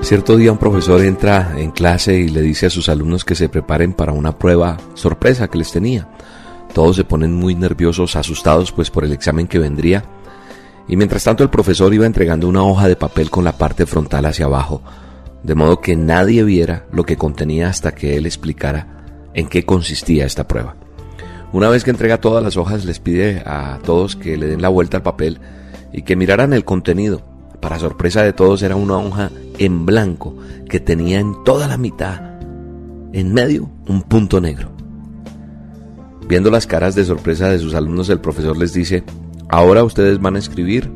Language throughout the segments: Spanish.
Cierto día un profesor entra en clase y le dice a sus alumnos que se preparen para una prueba sorpresa que les tenía. Todos se ponen muy nerviosos, asustados pues por el examen que vendría. Y mientras tanto el profesor iba entregando una hoja de papel con la parte frontal hacia abajo, de modo que nadie viera lo que contenía hasta que él explicara en qué consistía esta prueba. Una vez que entrega todas las hojas, les pide a todos que le den la vuelta al papel y que miraran el contenido. Para sorpresa de todos, era una hoja en blanco que tenía en toda la mitad, en medio, un punto negro. Viendo las caras de sorpresa de sus alumnos, el profesor les dice: ahora ustedes van a escribir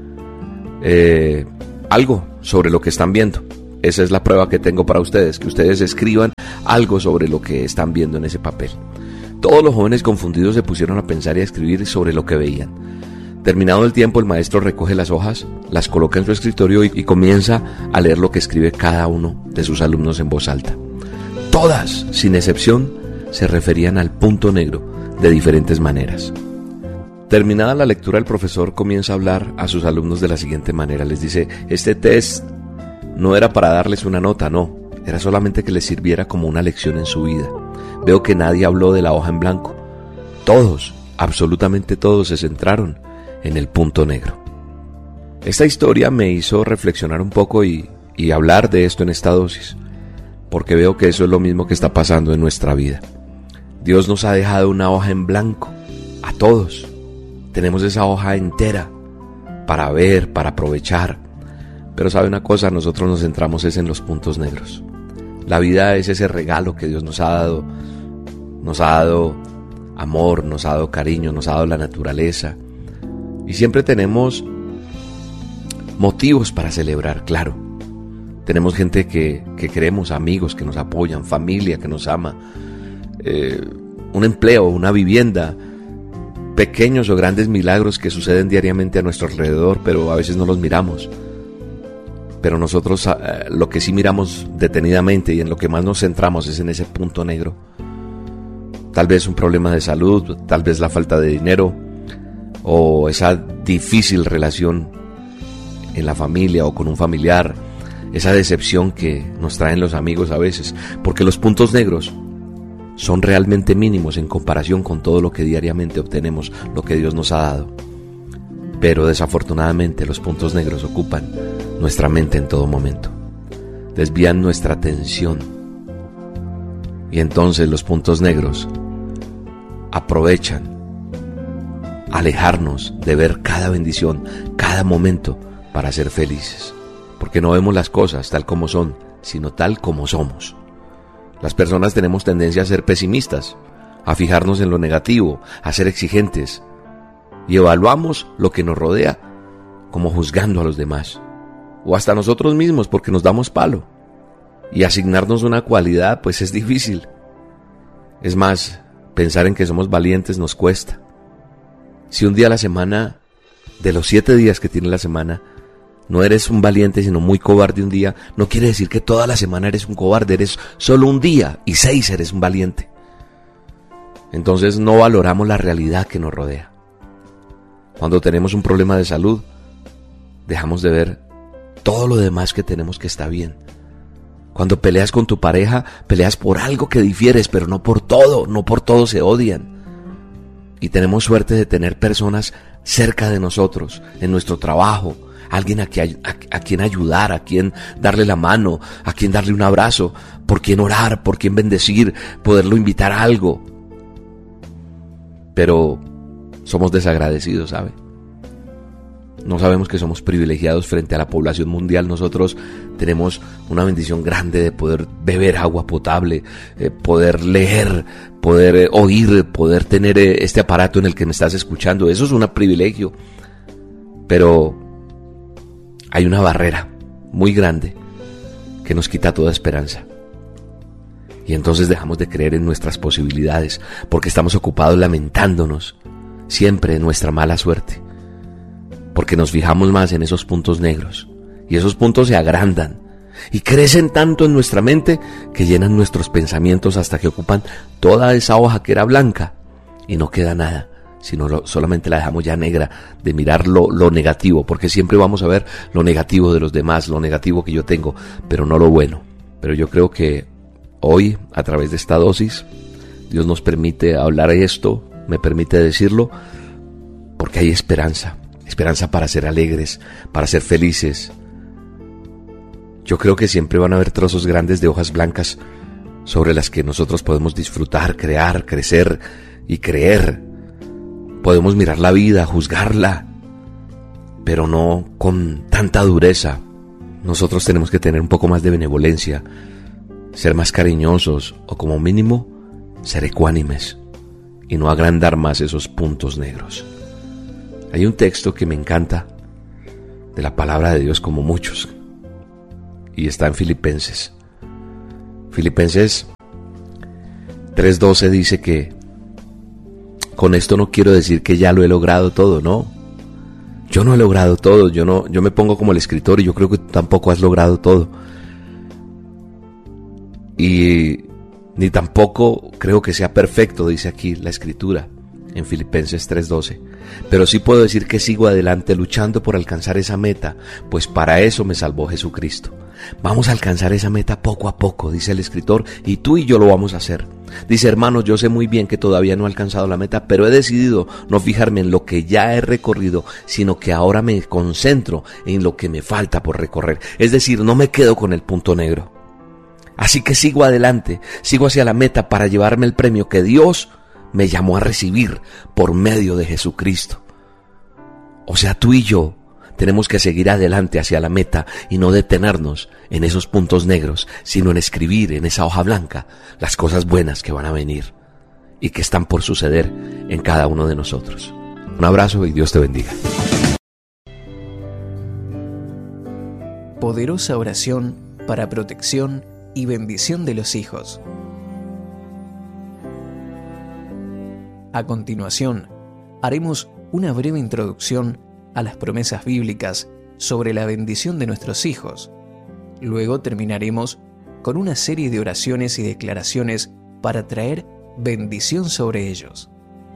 algo sobre lo que están viendo. Esa es la prueba que tengo para ustedes, que ustedes escriban algo sobre lo que están viendo en ese papel. Todos los jóvenes confundidos se pusieron a pensar y a escribir sobre lo que veían. Terminado el tiempo, el maestro recoge las hojas, las coloca en su escritorio y comienza a leer lo que escribe cada uno de sus alumnos en voz alta. Todas, sin excepción, se referían al punto negro de diferentes maneras. Terminada la lectura, el profesor comienza a hablar a sus alumnos de la siguiente manera. Les dice: este test no era para darles una nota, no, era solamente que les sirviera como una lección en su vida. Veo que nadie habló de la hoja en blanco. Todos, absolutamente todos, se centraron en el punto negro. Esta historia me hizo reflexionar un poco y hablar de esto en esta dosis, porque veo que eso es lo mismo que está pasando en nuestra vida. Dios nos ha dejado una hoja en blanco, a todos. Tenemos esa hoja entera para ver, para aprovechar. Pero sabe una cosa, nosotros nos centramos es en los puntos negros. La vida es ese regalo que Dios nos ha dado. Nos ha dado amor, nos ha dado cariño, nos ha dado la naturaleza. Y siempre tenemos motivos para celebrar, claro. Tenemos gente que queremos, amigos que nos apoyan, familia que nos ama, un empleo, una vivienda, pequeños o grandes milagros que suceden diariamente a nuestro alrededor, pero a veces no los miramos. Pero nosotros lo que sí miramos detenidamente y en lo que más nos centramos es en ese punto negro. Tal vez un problema de salud, tal vez la falta de dinero, o esa difícil relación en la familia o con un familiar, esa decepción que nos traen los amigos a veces, porque los puntos negros son realmente mínimos en comparación con todo lo que diariamente obtenemos, lo que Dios nos ha dado. Pero desafortunadamente los puntos negros ocupan nuestra mente en todo momento, desvían nuestra atención, y entonces los puntos negros aprovechan alejarnos de ver cada bendición, cada momento, para ser felices, porque no vemos las cosas tal como son, sino tal como somos. Las personas tenemos tendencia a ser pesimistas, a fijarnos en lo negativo, a ser exigentes, y evaluamos lo que nos rodea como juzgando a los demás, o hasta nosotros mismos, porque nos damos palo, y asignarnos una cualidad pues es difícil. Es más, pensar en que somos valientes nos cuesta. Si un día a la semana, de los 7 días que tiene la semana, no eres un valiente sino muy cobarde un día, no quiere decir que toda la semana eres un cobarde, eres solo un día y 6 eres un valiente. Entonces no valoramos la realidad que nos rodea. Cuando tenemos un problema de salud, dejamos de ver todo lo demás que tenemos que está bien. Cuando peleas con tu pareja, peleas por algo que difieres, pero no por todo se odian. Y tenemos suerte de tener personas cerca de nosotros, en nuestro trabajo, alguien a quien ayudar, a quien darle la mano, a quien darle un abrazo, por quien orar, por quien bendecir, poderlo invitar a algo. Pero somos desagradecidos, ¿sabe? No sabemos que somos privilegiados frente a la población mundial. Nosotros tenemos una bendición grande de poder beber agua potable, poder leer, poder oír, poder tener este aparato en el que me estás escuchando. Eso es un privilegio. Pero hay una barrera muy grande que nos quita toda esperanza. Y entonces dejamos de creer en nuestras posibilidades porque estamos ocupados lamentándonos siempre de nuestra mala suerte. Porque nos fijamos más en esos puntos negros, y esos puntos se agrandan y crecen tanto en nuestra mente que llenan nuestros pensamientos hasta que ocupan toda esa hoja que era blanca y no queda nada, sino solamente la dejamos ya negra de mirar lo negativo, porque siempre vamos a ver lo negativo de los demás, lo negativo que yo tengo, pero no lo bueno. Pero yo creo que hoy, a través de esta dosis, Dios nos permite hablar esto, me permite decirlo, porque hay esperanza para ser alegres, para ser felices. Yo creo que siempre van a haber trozos grandes de hojas blancas sobre las que nosotros podemos disfrutar, crear, crecer y creer. Podemos mirar la vida, juzgarla, pero no con tanta dureza. Nosotros tenemos que tener un poco más de benevolencia, ser más cariñosos o como mínimo ser ecuánimes y no agrandar más esos puntos negros. Hay un texto que me encanta de la palabra de Dios como muchos y está en Filipenses. Filipenses 3:12 dice que con esto no quiero decir que ya lo he logrado todo, no. Yo no he logrado todo, yo me pongo como el escritor y yo creo que tú tampoco has logrado todo. Y ni tampoco creo que sea perfecto, dice aquí la escritura en Filipenses 3:12. Pero sí puedo decir que sigo adelante luchando por alcanzar esa meta, pues para eso me salvó Jesucristo. Vamos a alcanzar esa meta poco a poco, dice el escritor, y tú y yo lo vamos a hacer. Dice, hermanos, yo sé muy bien que todavía no he alcanzado la meta, pero he decidido no fijarme en lo que ya he recorrido, sino que ahora me concentro en lo que me falta por recorrer. Es decir, no me quedo con el punto negro. Así que sigo adelante, sigo hacia la meta para llevarme el premio que Dios me llamó a recibir por medio de Jesucristo. O sea, tú y yo tenemos que seguir adelante hacia la meta y no detenernos en esos puntos negros, sino en escribir en esa hoja blanca las cosas buenas que van a venir y que están por suceder en cada uno de nosotros. Un abrazo y Dios te bendiga. Poderosa oración para protección y bendición de los hijos. A continuación, haremos una breve introducción a las promesas bíblicas sobre la bendición de nuestros hijos. Luego terminaremos con una serie de oraciones y declaraciones para traer bendición sobre ellos.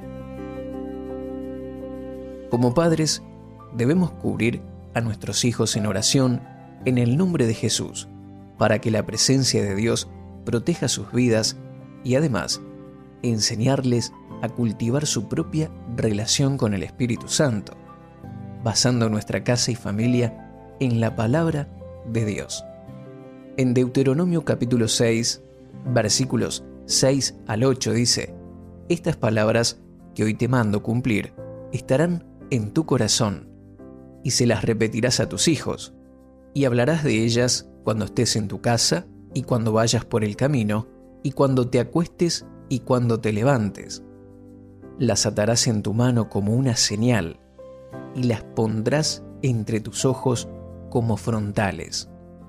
Como padres, debemos cubrir a nuestros hijos en oración en el nombre de Jesús, para que la presencia de Dios proteja sus vidas y además enseñarles a cultivar su propia relación con el Espíritu Santo, basando nuestra casa y familia en la palabra de Dios. En Deuteronomio capítulo 6, versículos 6 al 8 dice: estas palabras que hoy te mando cumplir estarán en tu corazón, y se las repetirás a tus hijos, y hablarás de ellas cuando estés en tu casa, y cuando vayas por el camino, y cuando te acuestes y cuando te levantes. Las atarás en tu mano como una señal, y las pondrás entre tus ojos como frontales.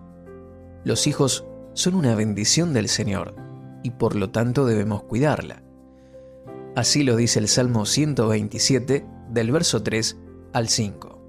Los hijos son una bendición del Señor, y por lo tanto debemos cuidarla. Así lo dice el Salmo 127, del verso 3 al 5.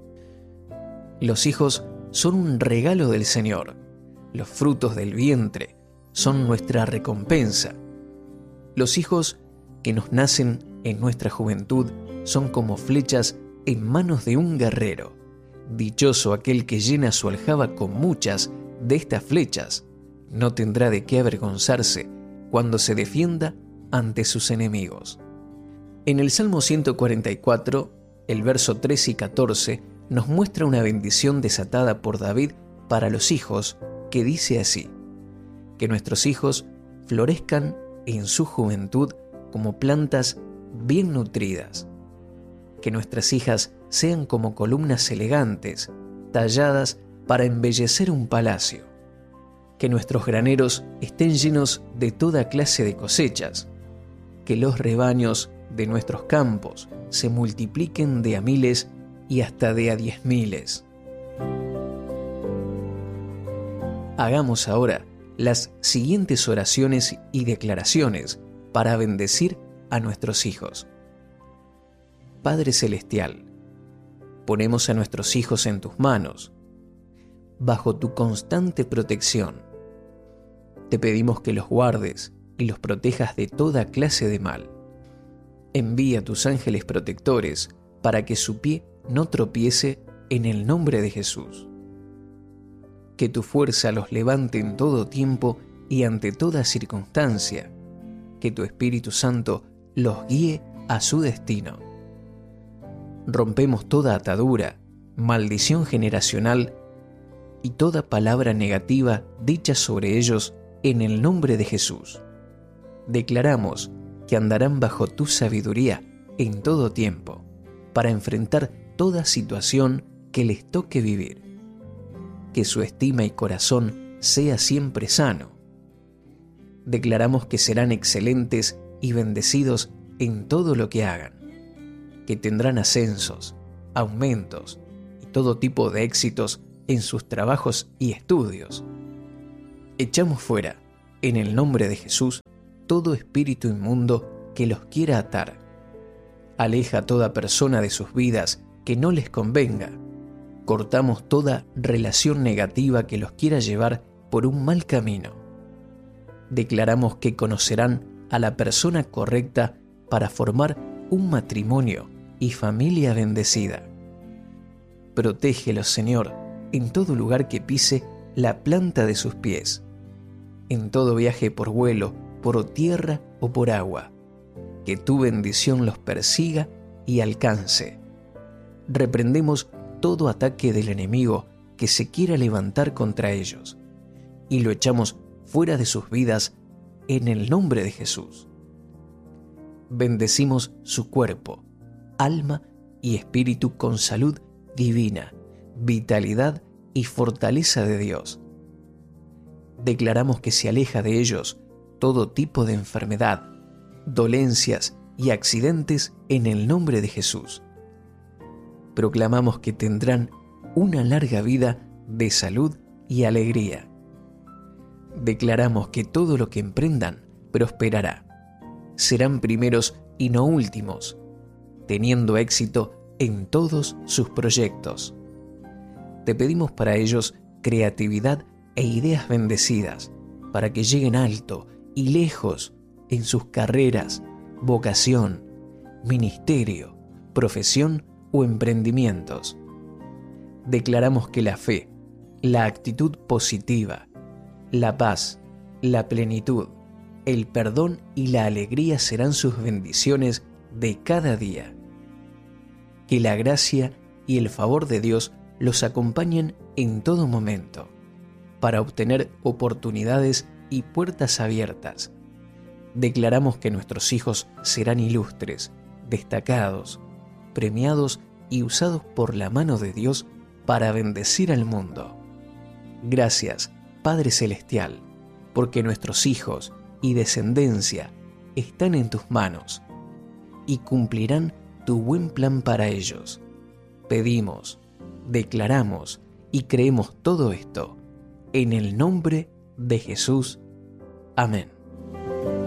Los hijos son un regalo del Señor. Los frutos del vientre son nuestra recompensa. Los hijos que nos nacen en nuestra juventud son como flechas en manos de un guerrero. Dichoso aquel que llena su aljaba con muchas de estas flechas. No tendrá de qué avergonzarse cuando se defienda ante sus enemigos. En el Salmo 144, el verso 13 y 14, nos muestra una bendición desatada por David para los hijos, que dice así: que nuestros hijos florezcan en su juventud como plantas bien nutridas, que nuestras hijas sean como columnas elegantes, talladas para embellecer un palacio, que nuestros graneros estén llenos de toda clase de cosechas, que los rebaños de nuestros campos se multipliquen de a miles y hasta de a 10,000. Hagamos ahora las siguientes oraciones y declaraciones para bendecir a nuestros hijos. Padre Celestial, ponemos a nuestros hijos en tus manos, bajo tu constante protección. Te pedimos que los guardes y los protejas de toda clase de mal. Envía tus ángeles protectores para que su pie no tropiece en el nombre de Jesús. Que tu fuerza los levante en todo tiempo y ante toda circunstancia. Que tu Espíritu Santo los guíe a su destino. Rompemos toda atadura, maldición generacional y toda palabra negativa dicha sobre ellos en el nombre de Jesús. Declaramos que andarán bajo tu sabiduría en todo tiempo, para enfrentar toda situación que les toque vivir. Que su estima y corazón sea siempre sano. Declaramos que serán excelentes y bendecidos en todo lo que hagan, que tendrán ascensos, aumentos y todo tipo de éxitos en sus trabajos y estudios. Echamos fuera, en el nombre de Jesús, todo espíritu inmundo que los quiera atar. Aleja a toda persona de sus vidas que no les convenga. Cortamos toda relación negativa que los quiera llevar por un mal camino. Declaramos que conocerán a la persona correcta para formar un matrimonio y familia bendecida. Protégelos, Señor, en todo lugar que pise la planta de sus pies, en todo viaje por vuelo, por tierra o por agua. Que tu bendición los persiga y alcance. Reprendemos todo ataque del enemigo que se quiera levantar contra ellos y lo echamos fuera de sus vidas en el nombre de Jesús. Bendecimos su cuerpo, alma y espíritu con salud divina, vitalidad y fortaleza de Dios. Declaramos que se aleja de ellos todo tipo de enfermedad, dolencias y accidentes en el nombre de Jesús. Proclamamos que tendrán una larga vida de salud y alegría. Declaramos que todo lo que emprendan prosperará. Serán primeros y no últimos, teniendo éxito en todos sus proyectos. Te pedimos para ellos creatividad e ideas bendecidas, para que lleguen alto y lejos en sus carreras, vocación, ministerio, profesión o emprendimientos. Declaramos que la fe, la actitud positiva, la paz, la plenitud, el perdón y la alegría serán sus bendiciones de cada día. Que la gracia y el favor de Dios los acompañen en todo momento, para obtener oportunidades y puertas abiertas. Declaramos que nuestros hijos serán ilustres, destacados, premiados y usados por la mano de Dios para bendecir al mundo. Gracias, Padre Celestial, porque nuestros hijos y descendencia están en tus manos y cumplirán tu buen plan para ellos. Pedimos, declaramos y creemos todo esto en el nombre de Jesús. Amén.